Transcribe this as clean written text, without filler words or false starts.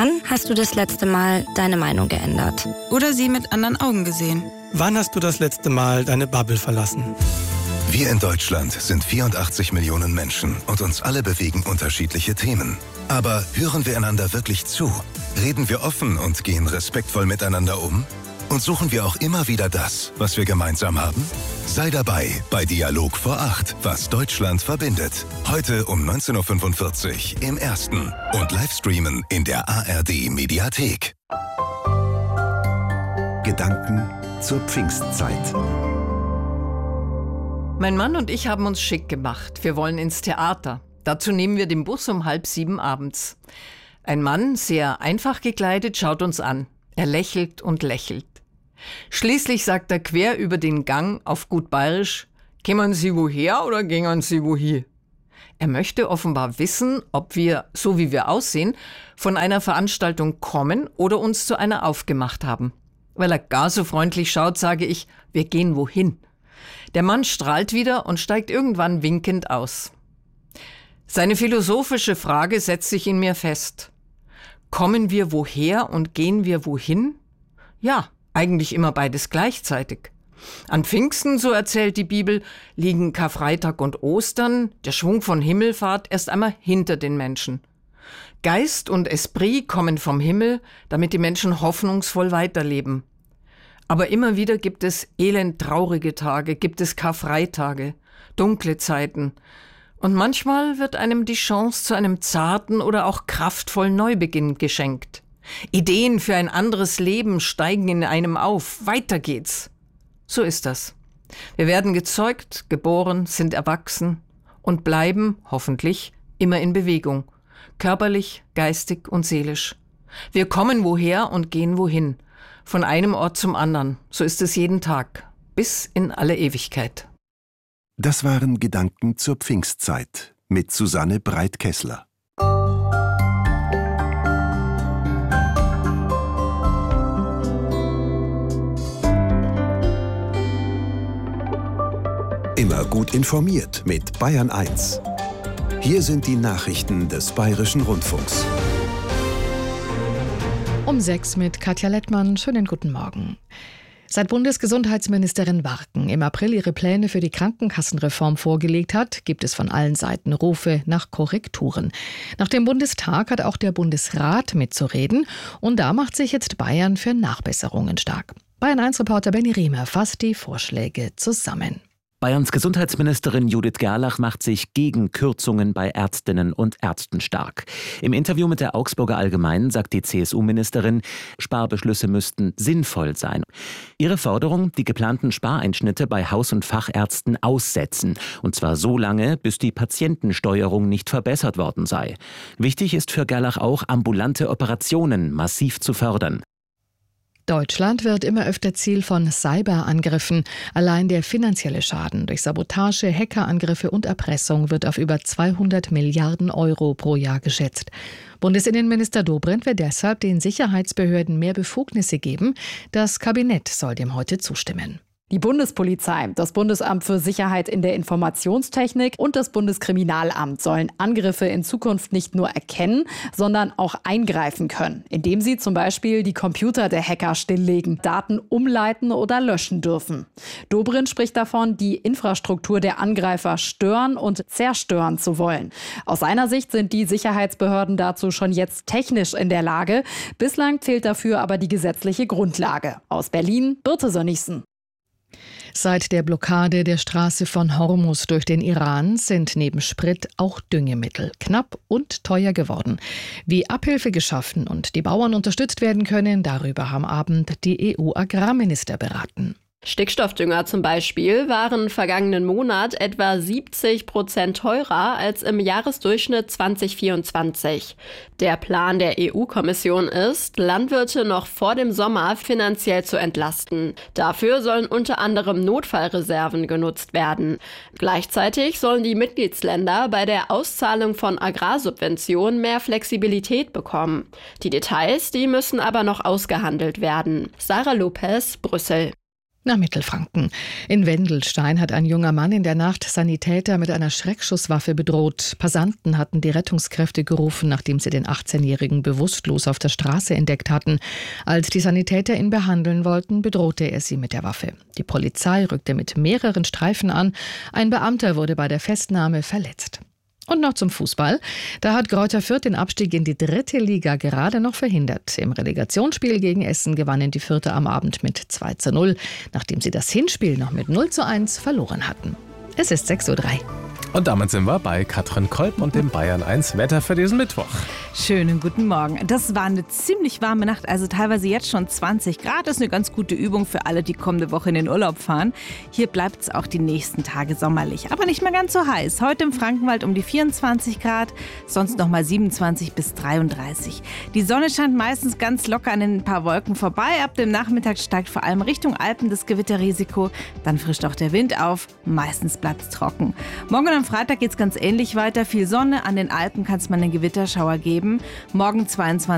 Wann hast du das letzte Mal deine Meinung geändert? Oder sie mit anderen Augen gesehen? Wann hast du das letzte Mal deine Bubble verlassen? Wir in Deutschland sind 84 Millionen Menschen und uns alle bewegen unterschiedliche Themen. Aber hören wir einander wirklich zu? Reden wir offen und gehen respektvoll miteinander um? Und suchen wir auch immer wieder das, was wir gemeinsam haben? Sei dabei bei Dialog vor 8, was Deutschland verbindet. Heute um 19.45 Uhr im Ersten und Livestreamen in der ARD-Mediathek. Gedanken zur Pfingstzeit. Mein Mann und ich haben uns schick gemacht. Wir wollen ins Theater. Dazu nehmen wir den Bus um 6:30 abends. Ein Mann, sehr einfach gekleidet, schaut uns an. Er lächelt und lächelt. Schließlich sagt er quer über den Gang auf gut Bayerisch: "Kämen Sie woher oder gingen Sie wohin?" Er möchte offenbar wissen, ob wir, so wie wir aussehen, von einer Veranstaltung kommen oder uns zu einer aufgemacht haben. Weil er gar so freundlich schaut, sage ich: "Wir gehen wohin." Der Mann strahlt wieder und steigt irgendwann winkend aus. Seine philosophische Frage setzt sich in mir fest. Kommen wir woher und gehen wir wohin? Ja, eigentlich immer beides gleichzeitig. An Pfingsten, so erzählt die Bibel, liegen Karfreitag und Ostern, der Schwung von Himmelfahrt, erst einmal hinter den Menschen. Geist und Esprit kommen vom Himmel, damit die Menschen hoffnungsvoll weiterleben. Aber immer wieder gibt es elendtraurige Tage, gibt es Karfreitage, dunkle Zeiten. Und manchmal wird einem die Chance zu einem zarten oder auch kraftvollen Neubeginn geschenkt. Ideen für ein anderes Leben steigen in einem auf. Weiter geht's. So ist das. Wir werden gezeugt, geboren, sind erwachsen und bleiben, hoffentlich, immer in Bewegung. Körperlich, geistig und seelisch. Wir kommen woher und gehen wohin. Von einem Ort zum anderen. So ist es jeden Tag. Bis in alle Ewigkeit. Das waren Gedanken zur Pfingstzeit mit Susanne Breit-Kessler. Immer gut informiert mit Bayern 1. Hier sind die Nachrichten des Bayerischen Rundfunks. Um 6 mit Katja Lettmann. Schönen guten Morgen. Seit Bundesgesundheitsministerin Warken im April ihre Pläne für die Krankenkassenreform vorgelegt hat, gibt es von allen Seiten Rufe nach Korrekturen. Nach dem Bundestag hat auch der Bundesrat mitzureden und da macht sich jetzt Bayern für Nachbesserungen stark. Bayern 1-Reporter Benny Riemer fasst die Vorschläge zusammen. Bayerns Gesundheitsministerin Judith Gerlach macht sich gegen Kürzungen bei Ärztinnen und Ärzten stark. Im Interview mit der Augsburger Allgemeinen sagt die CSU-Ministerin, Sparbeschlüsse müssten sinnvoll sein. Ihre Forderung, die geplanten Spareinschnitte bei Haus- und Fachärzten aussetzen. Und zwar so lange, bis die Patientensteuerung nicht verbessert worden sei. Wichtig ist für Gerlach auch, ambulante Operationen massiv zu fördern. Deutschland wird immer öfter Ziel von Cyberangriffen. Allein der finanzielle Schaden durch Sabotage, Hackerangriffe und Erpressung wird auf über 200 Milliarden Euro pro Jahr geschätzt. Bundesinnenminister Dobrindt will deshalb den Sicherheitsbehörden mehr Befugnisse geben. Das Kabinett soll dem heute zustimmen. Die Bundespolizei, das Bundesamt für Sicherheit in der Informationstechnik und das Bundeskriminalamt sollen Angriffe in Zukunft nicht nur erkennen, sondern auch eingreifen können, indem sie zum Beispiel die Computer der Hacker stilllegen, Daten umleiten oder löschen dürfen. Dobrindt spricht davon, die Infrastruktur der Angreifer stören und zerstören zu wollen. Aus seiner Sicht sind die Sicherheitsbehörden dazu schon jetzt technisch in der Lage. Bislang fehlt dafür aber die gesetzliche Grundlage. Aus Berlin, Birte Sönnigsen. Seit der Blockade der Straße von Hormuz durch den Iran sind neben Sprit auch Düngemittel knapp und teuer geworden. Wie Abhilfe geschaffen und die Bauern unterstützt werden können, darüber haben am Abend die EU-Agrarminister beraten. Stickstoffdünger zum Beispiel waren vergangenen Monat etwa 70% teurer als im Jahresdurchschnitt 2024. Der Plan der EU-Kommission ist, Landwirte noch vor dem Sommer finanziell zu entlasten. Dafür sollen unter anderem Notfallreserven genutzt werden. Gleichzeitig sollen die Mitgliedsländer bei der Auszahlung von Agrarsubventionen mehr Flexibilität bekommen. Die Details, die müssen aber noch ausgehandelt werden. Sarah Lopez, Brüssel. Nach Mittelfranken. In Wendelstein hat ein junger Mann in der Nacht Sanitäter mit einer Schreckschusswaffe bedroht. Passanten hatten die Rettungskräfte gerufen, nachdem sie den 18-Jährigen bewusstlos auf der Straße entdeckt hatten. Als die Sanitäter ihn behandeln wollten, bedrohte er sie mit der Waffe. Die Polizei rückte mit mehreren Streifen an. Ein Beamter wurde bei der Festnahme verletzt. Und noch zum Fußball. Da hat Greuther Fürth den Abstieg in die 3. Liga gerade noch verhindert. Im Relegationsspiel gegen Essen gewannen die Fürther am Abend mit 2:0, nachdem sie das Hinspiel noch mit 0:1 verloren hatten. Es ist 6:03 Uhr. Und damit sind wir bei Katrin Kolb und dem Bayern 1 Wetter für diesen Mittwoch. Schönen guten Morgen. Das war eine ziemlich warme Nacht, also teilweise jetzt schon 20 Grad. Das ist eine ganz gute Übung für alle, die kommende Woche in den Urlaub fahren. Hier bleibt es auch die nächsten Tage sommerlich, aber nicht mehr ganz so heiß. Heute im Frankenwald um die 24 Grad, sonst noch mal 27 bis 33. Die Sonne scheint meistens ganz locker an ein paar Wolken vorbei. Ab dem Nachmittag steigt vor allem Richtung Alpen das Gewitterrisiko. Dann frischt auch der Wind auf. Meistens bleibt es trocken. Morgen und am Freitag geht es ganz ähnlich weiter. Viel Sonne. An den Alpen kann es mal einen Gewitterschauer geben. Morgen 22